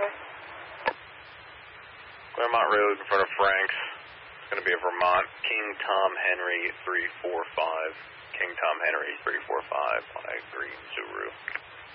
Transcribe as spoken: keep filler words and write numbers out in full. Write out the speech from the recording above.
Claremont Road in front of Frank's. It's going to be a Vermont King Tom Henry three four five. King Tom Henry three four five on a green Subaru.